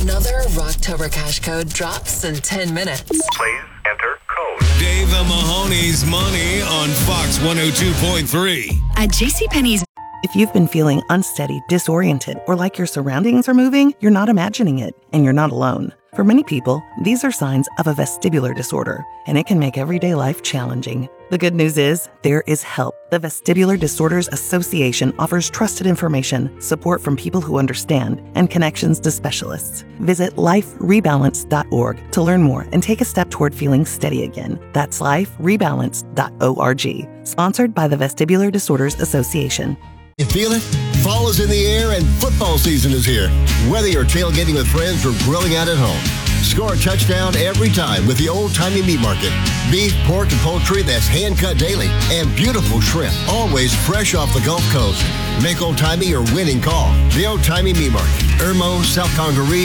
Another Rocktober cash code drops in 10 minutes. Please enter code. Dave and Mahoney's Money on Fox 102.3. At JCPenney's. If you've been feeling unsteady, disoriented, or like your surroundings are moving, you're not imagining it, and you're not alone. For many people, these are signs of a vestibular disorder, and it can make everyday life challenging. The good news is, there is help. The Vestibular Disorders Association offers trusted information, support from people who understand, and connections to specialists. Visit liferebalance.org to learn more and take a step toward feeling steady again. That's liferebalance.org. Sponsored by the Vestibular Disorders Association. You feel it? Fall is in the air and football season is here. Whether you're tailgating with friends or grilling out at home, score a touchdown every time with the Old Timey Meat Market. Beef, pork, and poultry that's hand-cut daily, and beautiful shrimp, always fresh off the Gulf Coast. Make Old Timey your winning call. The Old Timey Meat Market, Irmo, South Congaree,